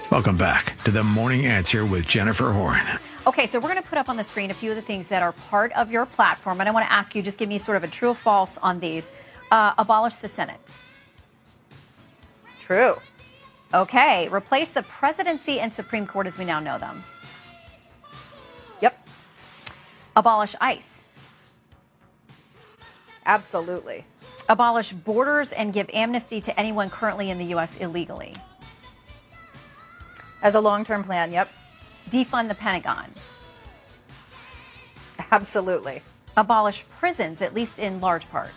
Welcome back to the Morning Answer with Jennifer Horn. Okay, so we're going to put up on the screen a few of the things that are part of your platform, and I want to ask you, just give me sort of a true or false on these. Abolish the Senate. True. Okay, replace the presidency and Supreme Court as we now know them. Yep. Abolish ICE. Absolutely. Abolish borders and give amnesty to anyone currently in the U.S. illegally. As a long-term plan, yep. Defund the Pentagon. Absolutely. Abolish prisons, at least in large part.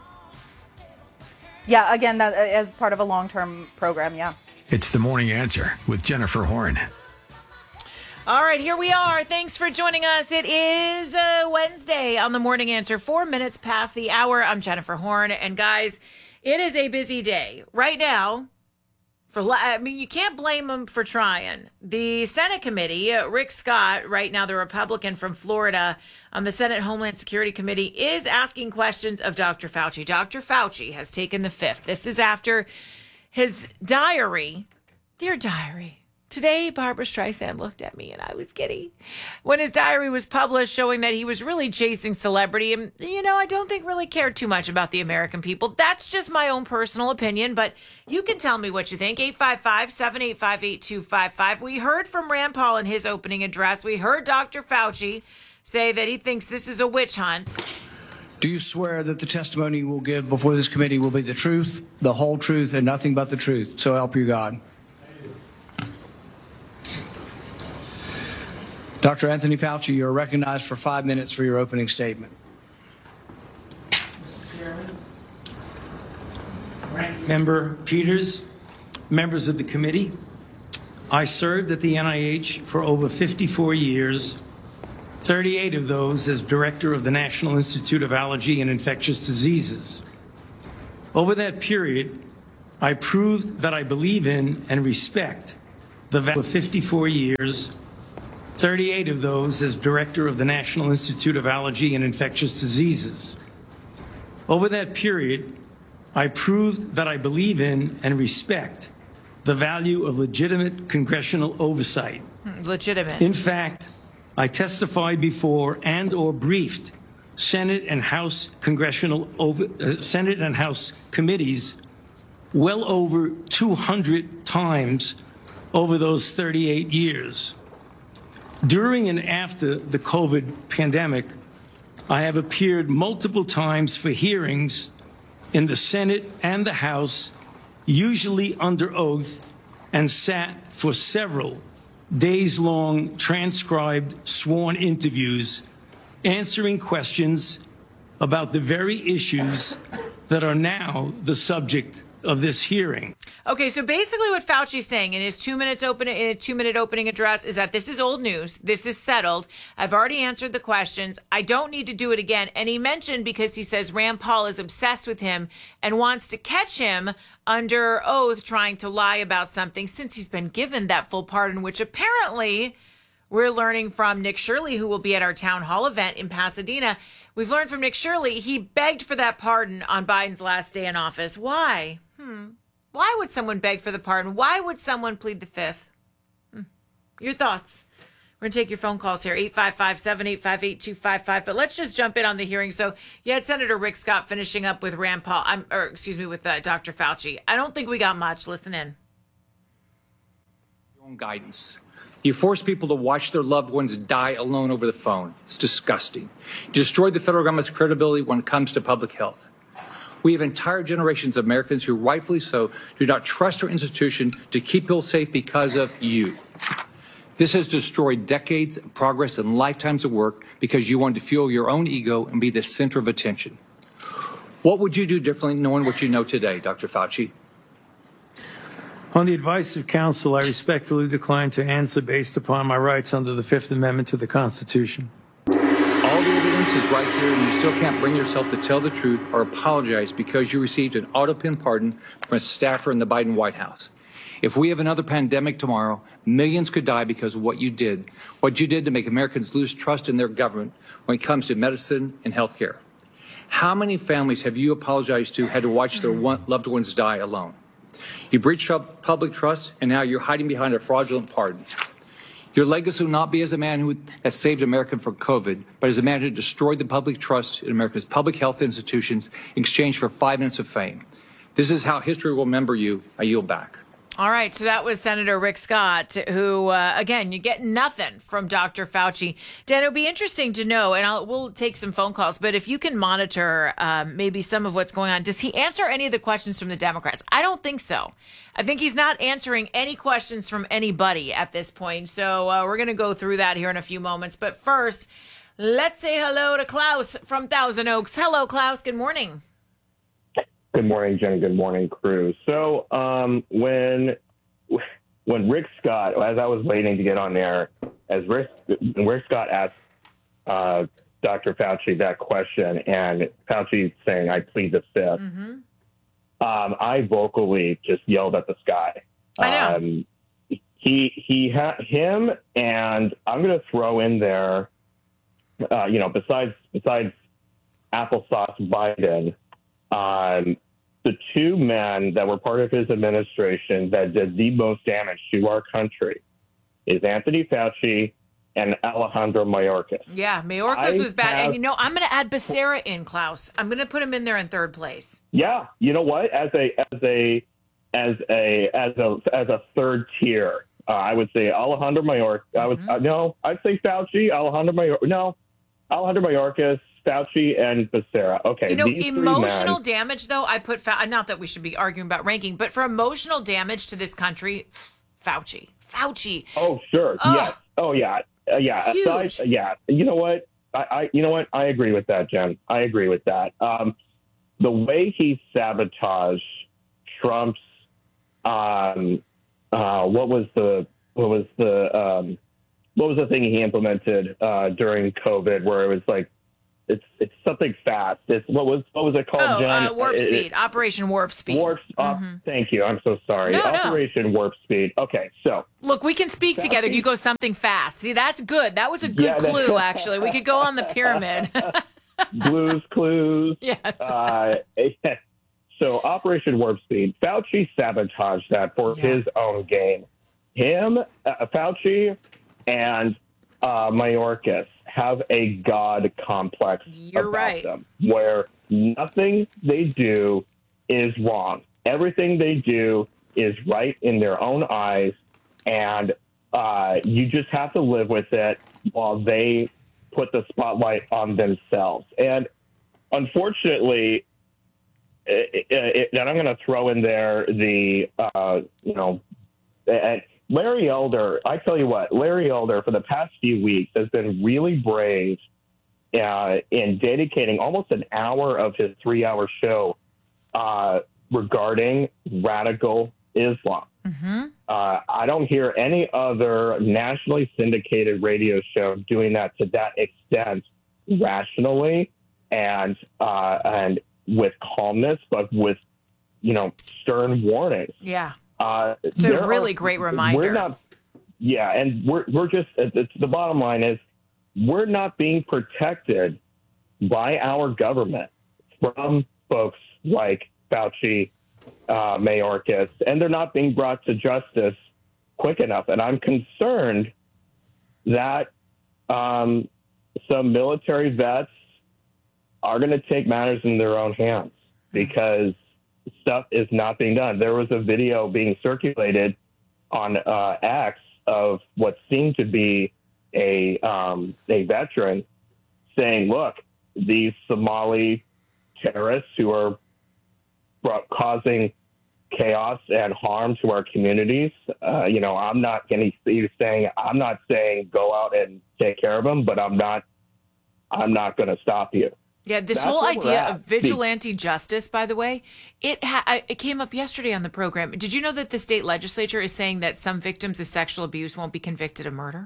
Yeah, again, that as part of a long-term program, yeah. It's the Morning Answer with Jennifer Horn. All right, here we are. Thanks for joining us. It is Wednesday on the Morning Answer, 4 minutes past the hour. I'm Jennifer Horn. And guys, it is a busy day. Right now, you can't blame them for trying. The Senate committee, Rick Scott, right now the Republican from Florida on the Senate Homeland Security Committee, is asking questions of Dr. Fauci. Dr. Fauci has taken the fifth. This is after his diary. Dear diary. Today, Barbara Streisand looked at me and I was giddy when his diary was published showing that he was really chasing celebrity. And, I don't think really cared too much about the American people. That's just my own personal opinion, but you can tell me what you think. 855-785-8255. We heard from Rand Paul in his opening address. We heard Dr. Fauci say that he thinks this is a witch hunt. Do you swear that the testimony you will give before this committee will be the truth, the whole truth, and nothing but the truth? So help you God. Dr. Anthony Fauci, you are recognized for 5 minutes for your opening statement. Mr. Chairman, Ranking Member Peters, members of the committee, I served at the NIH for over 54 years, 38 of those as director of the National Institute of Allergy and Infectious Diseases. Over that period, I proved that I believe in and respect the value of 54 years, 38 of those as director of the National Institute of Allergy and Infectious Diseases. Over that period, I proved that I believe in and respect the value of legitimate congressional oversight. Legitimate. In fact, I testified before and/or briefed Senate and House Senate and House committees well over 200 times over those 38 years. During and after the COVID pandemic, I have appeared multiple times for hearings in the Senate and the House, usually under oath, and sat for several days-long transcribed sworn interviews answering questions about the very issues that are now the subject of this hearing. Okay, so basically what Fauci's saying in his 2-minute opening address is that this is old news. This is settled. I've already answered the questions. I don't need to do it again. And he mentioned, because he says Rand Paul is obsessed with him and wants to catch him under oath trying to lie about something since he's been given that full pardon, which apparently we're learning from Nick Shirley, who will be at our town hall event in Pasadena. We've learned from Nick Shirley he begged for that pardon on Biden's last day in office. Why? Why would someone beg for the pardon? Why would someone plead the fifth? Your thoughts. We're going to take your phone calls here, 855-785-8255. But let's just jump in on the hearing. So you had Senator Rick Scott finishing up with with Dr. Fauci. I don't think we got much. Listen in. Your own guidance. You force people to watch their loved ones die alone over the phone. It's disgusting. You destroyed the federal government's credibility when it comes to public health. We have entire generations of Americans who, rightfully so, do not trust our institution to keep people safe because of you. This has destroyed decades of progress and lifetimes of work because you wanted to fuel your own ego and be the center of attention. What would you do differently knowing what you know today, Dr. Fauci? On the advice of counsel, I respectfully decline to answer based upon my rights under the Fifth Amendment to the Constitution. All the evidence is right here, and you still can't bring yourself to tell the truth or apologize because you received an auto-pin pardon from a staffer in the Biden White House. If we have another pandemic tomorrow, millions could die because of what you did to make Americans lose trust in their government when it comes to medicine and health care. How many families have you apologized to had to watch their loved ones die alone? You breached public trust, and now you're hiding behind a fraudulent pardon. Your legacy will not be as a man who has saved America from COVID, but as a man who destroyed the public trust in America's public health institutions in exchange for 5 minutes of fame. This is how history will remember you. I yield back. All right, so that was Senator Rick Scott, who, again, you get nothing from Dr. Fauci. Dan, it'll be interesting to know, and we'll take some phone calls, but if you can monitor maybe some of what's going on, does he answer any of the questions from the Democrats? I don't think so. I think he's not answering any questions from anybody at this point, so we're going to go through that here in a few moments. But first, let's say hello to Klaus from Thousand Oaks. Hello, Klaus. Good morning. Good morning, Jenny. Good morning, crew. So when Rick Scott, as I was waiting to get on there, when Rick Scott asked Dr. Fauci that question, and Fauci saying, "I plead the fifth," I vocally just yelled at the sky. I know. He had him, and I'm going to throw in there, besides applesauce Biden. The two men that were part of his administration that did the most damage to our country is Anthony Fauci and Alejandro Mayorkas. Yeah, Mayorkas was bad. And, I'm going to add Becerra in, Klaus. I'm going to put him in there in third place. Yeah. You know what? As a third tier, I would say Alejandro Mayorkas. I'd say Fauci, Alejandro Mayorkas, Fauci, and Becerra. Okay. Emotional damage, though, I put not that we should be arguing about ranking, but for emotional damage to this country, Fauci. Oh, sure. Yes. Oh, yeah. Yeah. Huge. You know what? I agree with that, Jen. I agree with that. The way he sabotaged Trump's, what was the thing he implemented during COVID, where it was like, it's something fast. What was it called, Jen? Warp Speed. Operation Warp Speed. Thank you. I'm so sorry. Operation Warp Speed. Okay, so look, we can speak together. You go something fast. See, that's good. That was a good clue, actually. We could go on the pyramid. Blues Clues. Yes. So Operation Warp Speed. Fauci sabotaged that for his own gain. Fauci, and Mayorkas have a God complex about them, where nothing they do is wrong. Everything they do is right in their own eyes, and you just have to live with it while they put the spotlight on themselves. And unfortunately, and I'm going to throw in there Larry Elder, I tell you what, Larry Elder for the past few weeks has been really brave in dedicating almost an hour of his 3-hour show regarding radical Islam. I don't hear any other nationally syndicated radio show doing that to that extent, rationally and with calmness, but with stern warnings. Yeah. It's a really great reminder. We're just, the bottom line is we're not being protected by our government from folks like Fauci, Mayorkas, and they're not being brought to justice quick enough. And I'm concerned that some military vets are going to take matters in their own hands because stuff is not being done. There was a video being circulated on X of what seemed to be a veteran saying, look, these Somali terrorists who are causing chaos and harm to our communities, I'm not going to saying, I'm not saying go out and take care of them, but I'm not going to stop you. Yeah, this whole idea of vigilante justice, by the way, it came up yesterday on the program. Did you know that the state legislature is saying that some victims of sexual abuse won't be convicted of murder?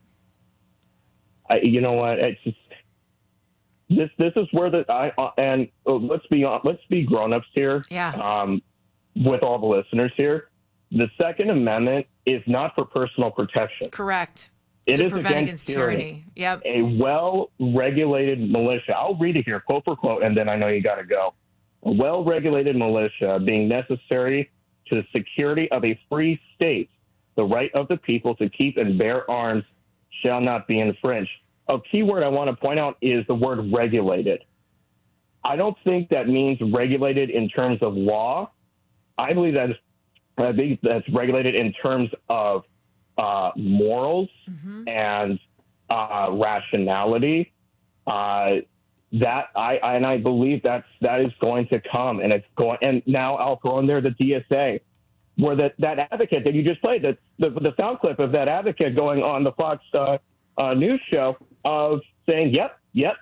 You know what? It's just, this is where let's be grown-ups here. Yeah. With all the listeners here, the Second Amendment is not for personal protection. Correct. It is prevent against tyranny. Yep. A well-regulated militia. I'll read it here, quote for quote, and then I know you got to go. A well-regulated militia being necessary to the security of a free state, the right of the people to keep and bear arms shall not be infringed. A key word I want to point out is the word regulated. I don't think that means regulated in terms of law. I believe that's regulated in terms of morals and rationality. I believe that is going to come, and it's going. And now I'll throw in there the DSA, where that advocate that you just played, the sound clip of that advocate going on the Fox News show of saying yep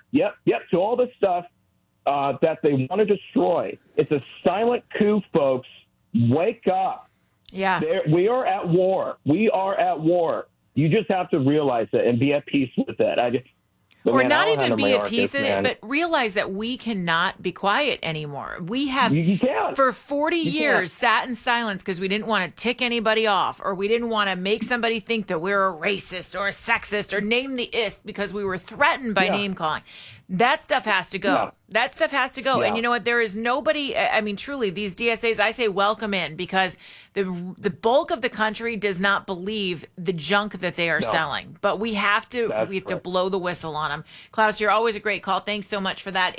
to all this stuff that they want to destroy. It's a silent coup, folks. Wake up. Yeah. We are at war. We are at war. You just have to realize it and be at peace with it. Or not even be at peace in it, but realize that we cannot be quiet anymore. We have, for 40 years, sat in silence because we didn't want to tick anybody off, or we didn't want to make somebody think that we're a racist or a sexist or name the ist because we were threatened by name calling. That stuff has to go. Yeah. That stuff has to go. Yeah. And you know what? There is nobody, I mean, truly, these DSAs, I say welcome in, because the bulk of the country does not believe the junk that they are selling. But we have to to blow the whistle on them. Klaus, you're always a great call. Thanks so much for that.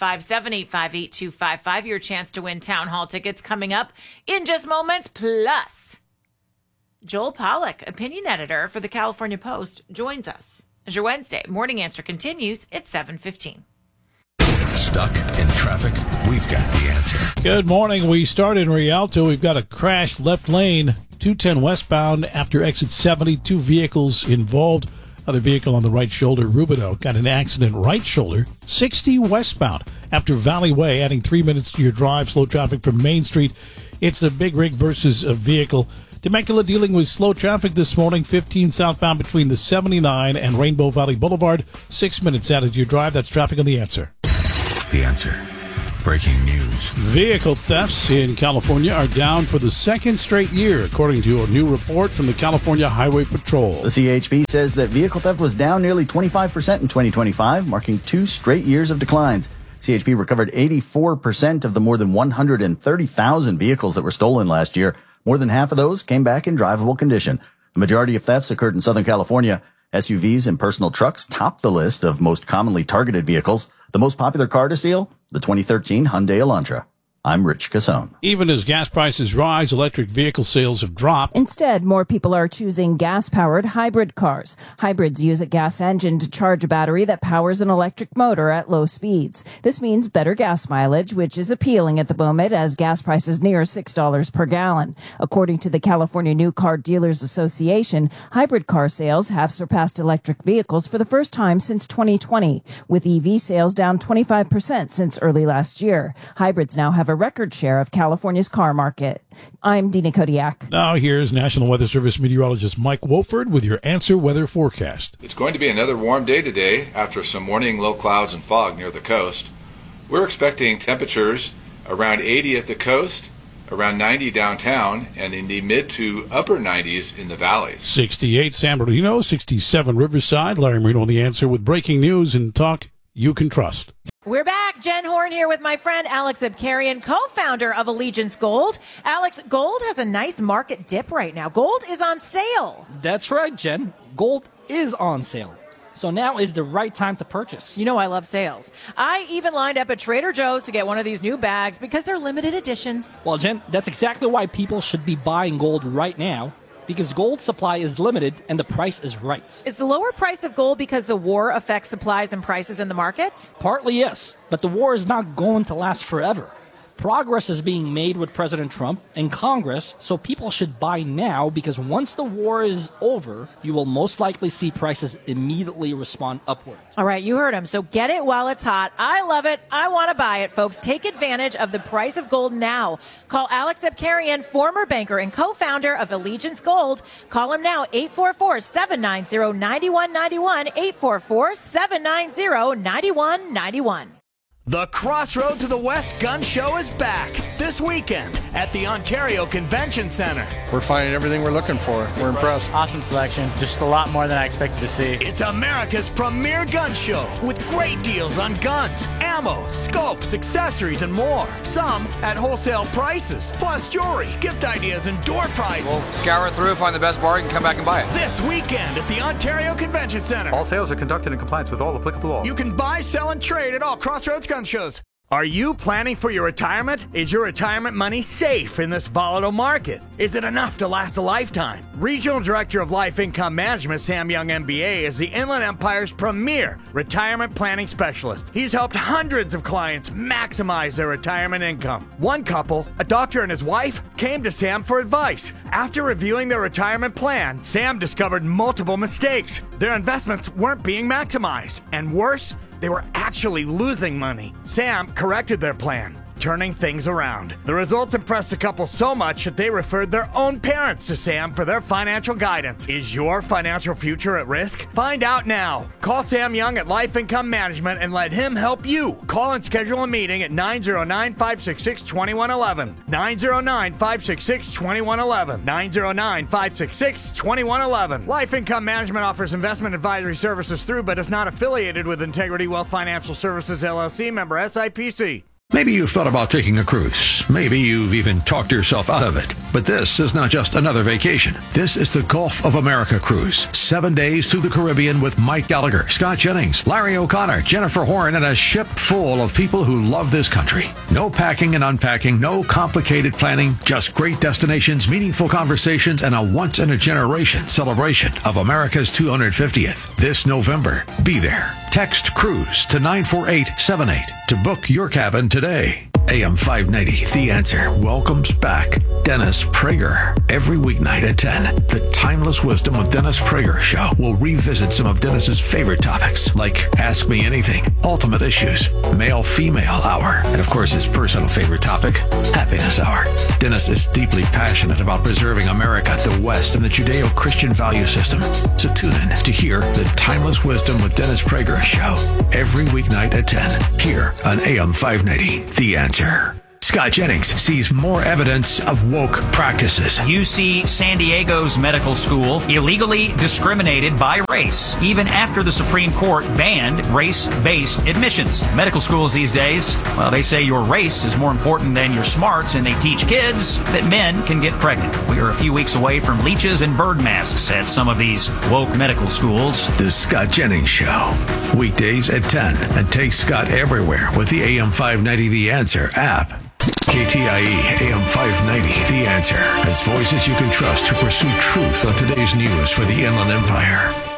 855-785-8255. Your chance to win town hall tickets coming up in just moments. Plus, Joel Pollack, opinion editor for the California Post, joins us. As your Wednesday morning answer continues at 7:15. Stuck in traffic? We've got the answer. Good morning. We start in Rialto. We've got a crash left lane, 210 westbound after exit 70. Two vehicles involved. Other vehicle on the right shoulder. Rubidoux got an accident right shoulder, 60 westbound after Valley Way, adding 3 minutes to your drive. Slow traffic from Main Street. It's a big rig versus a vehicle. Temecula dealing with slow traffic this morning, 15 southbound between the 79 and Rainbow Valley Boulevard. 6 minutes added to your drive. That's traffic on The Answer. The Answer. Breaking news. Vehicle thefts in California are down for the second straight year, according to a new report from the California Highway Patrol. The CHP says that vehicle theft was down nearly 25% in 2025, marking 2 straight years of declines. CHP recovered 84% of the more than 130,000 vehicles that were stolen last year. More than half of those came back in drivable condition. The majority of thefts occurred in Southern California. SUVs and personal trucks topped the list of most commonly targeted vehicles. The most popular car to steal? The 2013 Hyundai Elantra. I'm Rich Casone. Even as gas prices rise, electric vehicle sales have dropped. Instead, more people are choosing gas-powered hybrid cars. Hybrids use a gas engine to charge a battery that powers an electric motor at low speeds. This means better gas mileage, which is appealing at the moment as gas prices near $6 per gallon. According to the California New Car Dealers Association, hybrid car sales have surpassed electric vehicles for the first time since 2020, with EV sales down 25% since early last year. Hybrids now have a record share of California's car market. I'm Dina Kodiak. Now here's National Weather Service meteorologist Mike Wolford with your Answer Weather forecast. It's going to be another warm day today after some morning low clouds and fog near the coast. We're expecting temperatures around 80 at the coast, around 90 downtown, and in the mid to upper 90s in the valleys. 68 San Bernardino, 67 Riverside. Larry Marino on The Answer with breaking news and talk you can trust. We're back. Jen Horn here with my friend Alex Abkarian, co-founder of Allegiance Gold. Alex, gold has a nice market dip right now. Gold is on sale. That's right, Jen. Gold is on sale. So now is the right time to purchase. You know I love sales. I even lined up at Trader Joe's to get one of these new bags because they're limited editions. Well, Jen, that's exactly why people should be buying gold right now. Because gold supply is limited and the price is right. Is the lower price of gold because the war affects supplies and prices in the markets? Partly, yes. But the war is not going to last forever. Progress is being made with President Trump and Congress, so people should buy now because once the war is over, you will most likely see prices immediately respond upward. All right, you heard him. So get it while it's hot. I love it. I want to buy it, folks. Take advantage of the price of gold now. Call Alex Abkarian, former banker and co-founder of Allegiance Gold. Call him now, 844-790-9191, 844-790-9191. The Crossroad to the West Gun Show is back this weekend at the Ontario Convention Center. We're finding everything we're looking for. We're impressed. Awesome selection. Just a lot more than I expected to see. It's America's premier gun show with great deals on guns, ammo, scopes, accessories, and more. Some at wholesale prices. Plus jewelry, gift ideas, and door prizes. We'll scour it through, find the best bargain, come back and buy it. This weekend at the Ontario Convention Center. All sales are conducted in compliance with all applicable laws. You can buy, sell, and trade at all Crossroads gun shows. Are you planning for your retirement? Is your retirement money safe in this volatile market? Is it enough to last a lifetime? Regional Director of Life Income Management, Sam Young MBA, is the Inland Empire's premier retirement planning specialist. He's helped hundreds of clients maximize their retirement income. One couple, a doctor and his wife, came to Sam for advice. After reviewing their retirement plan, Sam discovered multiple mistakes. Their investments weren't being maximized. And worse, they were actually losing money. Sam corrected their plan, turning things around. The results impressed the couple so much that they referred their own parents to Sam for their financial guidance. Is your financial future at risk? Find out now. Call Sam Young at Life Income Management and let him help you. Call and schedule a meeting at 909-566-2111. 909-566-2111. 909-566-2111. Life Income Management offers investment advisory services through but is not affiliated with Integrity Wealth Financial Services, LLC, member SIPC. Maybe you've thought about taking a cruise. Maybe you've even talked yourself out of it. But this is not just another vacation. This is the Gulf of America cruise. 7 days through the Caribbean with Mike Gallagher, Scott Jennings, Larry O'Connor, Jennifer Horn, and a ship full of people who love this country. No packing and unpacking, no complicated planning, just great destinations, meaningful conversations, and a once-in-a-generation celebration of America's 250th. This November, be there. Text CRUISE to 94878 to book your cabin today. AM 590, The Answer, welcomes back Dennis Prager. Every weeknight at 10, the Timeless Wisdom with Dennis Prager show will revisit some of Dennis's favorite topics, like Ask Me Anything, Ultimate Issues, Male-Female Hour, and of course his personal favorite topic, Happiness Hour. Dennis is deeply passionate about preserving America, the West, and the Judeo-Christian value system. So tune in to hear the Timeless Wisdom with Dennis Prager show every weeknight at 10, here on AM 590, The Answer. Scott Jennings sees more evidence of woke practices. UC San Diego's medical school illegally discriminated by race, even after the Supreme Court banned race-based admissions. Medical schools these days, well, they say your race is more important than your smarts, and they teach kids that men can get pregnant. We are a few weeks away from leeches and bird masks at some of these woke medical schools. The Scott Jennings Show, weekdays at 10, and take Scott everywhere with the AM 590 The Answer app. KTIE AM 590 The Answer has voices you can trust to pursue truth on today's news for the Inland Empire.